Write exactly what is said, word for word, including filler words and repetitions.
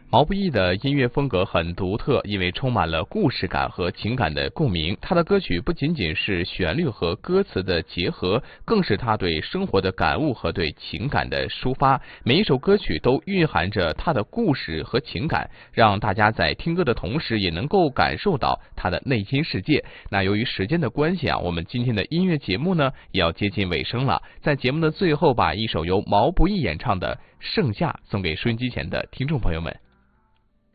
毛不易的音乐风格很独特，因为充满了故事感和情感的共鸣。他的歌曲不仅仅是旋律和歌词的结合，更是他对生活的感悟和对情感的抒发。每一首歌曲都蕴含着他的故事和情感，让大家在听歌的同时也能够感受到他的内心世界。那由于时间的关系啊，我们今天的音乐节目呢也要接近尾声了。在节目的最后，把一首由毛不易演唱的《盛夏》送给收音机前的听众朋友们。